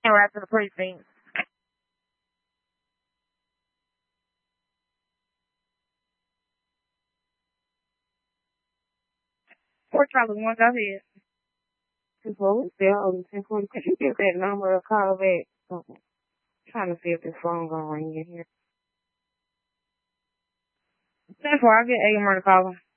And right to the precinct. Four Charlie one, go ahead. Before we still 1040, could you give that number a call back? Trying to see if this phone gonna ring in here. 10-4, I'll get A. Murder caller.